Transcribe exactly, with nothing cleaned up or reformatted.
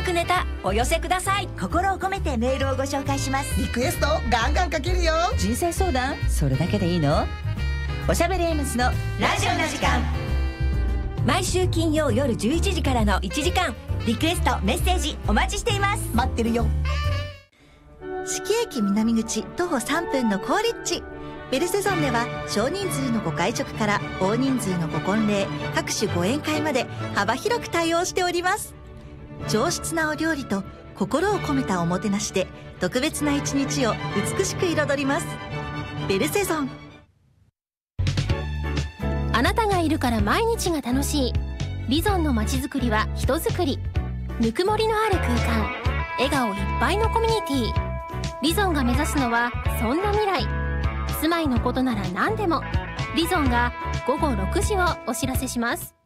くネタお寄せください。 心を込めてメールをご紹介します。 リクエストガンガンかけるよ。 人生相談それだけでいいの？おしゃべりエムスのラジオの時間、 毎週金曜夜じゅういちじからのいちじかん、 リクエストメッセージお待ちしています。 待ってるよ。 四季駅南口徒歩さんぷんの好立地、ベルセゾンでは少人数のご会食から大人数のご婚礼、各種ご宴会まで幅広く対応しております。上質なお料理と心を込めたおもてなしで特別な一日を美しく彩ります。ベルセゾン。 あなたがいるから毎日が楽しい。ビゾンのまちづくりは人づくり。ぬくもりのある空間、笑顔いっぱいのコミュニティ。ビゾンが目指すのはそんな未来。住まいのことなら何でも。ビゾンがごごろくじをお知らせします。